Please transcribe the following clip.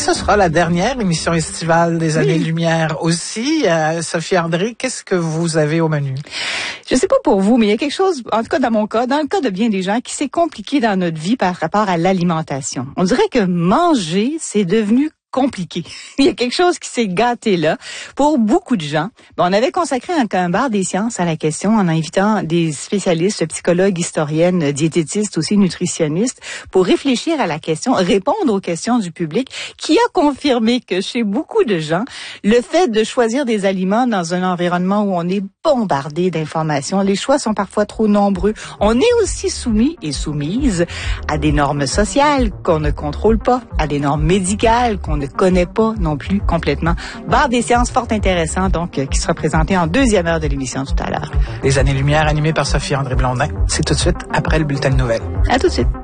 ce sera la dernière émission estivale des Années-Lumière aussi. Sophie André, qu'est-ce que vous avez au menu? Je sais pas pour vous, mais il y a quelque chose, en tout cas dans mon cas, dans le cas de bien des gens, qui s'est compliqué dans notre vie par rapport à l'alimentation. On dirait que manger, c'est devenu compliqué. Il y a quelque chose qui s'est gâté là. Pour beaucoup de gens, on avait consacré un bar des sciences à la question en invitant des spécialistes, psychologues, historiennes, diététistes, aussi nutritionnistes, pour réfléchir à la question, répondre aux questions du public, qui a confirmé que chez beaucoup de gens, le fait de choisir des aliments dans un environnement où on est bombardé d'informations, les choix sont parfois trop nombreux. On est aussi soumis et soumise à des normes sociales qu'on ne contrôle pas, à des normes médicales qu'on ne connaît pas non plus complètement. Bar des sciences fort intéressant, donc, qui sera présenté en deuxième heure de l'émission tout à l'heure. Les Années-Lumière animées par Sophie André Blondin. C'est tout de suite après le bulletin de nouvelles. À tout de suite.